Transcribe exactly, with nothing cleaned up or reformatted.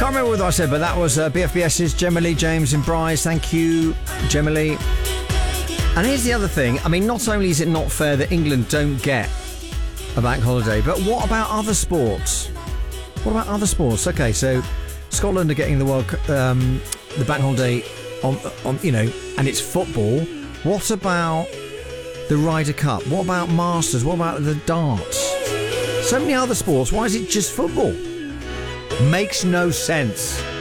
can't remember what I said, but that was uh, BFBS's Gemma Lee, James and Bryce. Thank you, Gemma Lee. And here's the other thing. I mean, not only is it not fair that England don't get a bank holiday, but what about other sports? What about other sports? Okay, so Scotland are getting the World, um, the bank holiday on, on, you know, and it's football. What about the Ryder Cup? What about Masters? What about the darts? So many other sports. Why is it just football? Makes no sense.